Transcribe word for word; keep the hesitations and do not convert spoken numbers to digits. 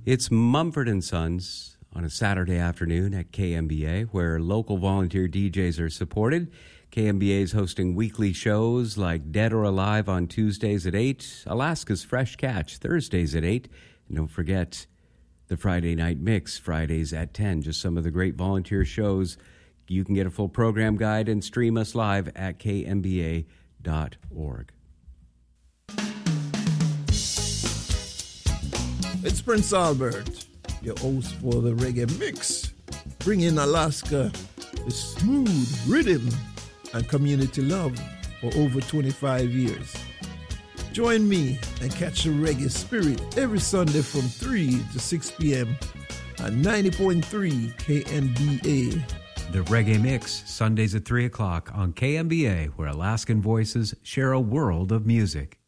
It's Mumford and Sons on a Saturday afternoon at K M B A, where local volunteer D Js are supported. K M B A is hosting weekly shows like Dead or Alive on Tuesdays at eight, Alaska's Fresh Catch Thursdays at eight, and don't forget the Friday Night Mix Fridays at ten. Just some of the great volunteer shows. You can get a full program guide and stream us live at k m b a dot org. It's Prince Albert, your host for the Reggae Mix, bringing Alaska with smooth rhythm and community love for over twenty-five years. Join me and catch the reggae spirit every Sunday from three to six p.m. at ninety point three K M B A. The Reggae Mix, Sundays at three o'clock on K M B A, where Alaskan voices share a world of music.